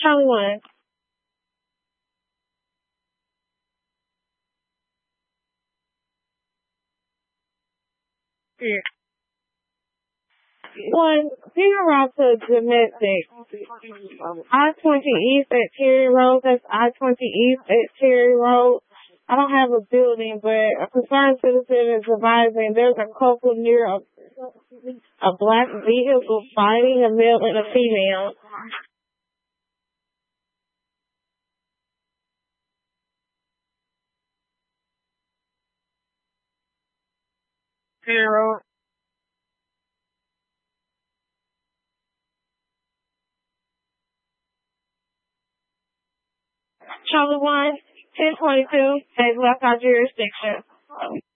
Charlie 1. One, Peter Route to domestic. I-20 East at Terry Road. That's I-20 East at Terry Road. I don't have a building, but a concerned citizen is advising there's a couple near a black vehicle fighting a male and a female. Terry Road. Charlie 1, 1022 has left our jurisdiction.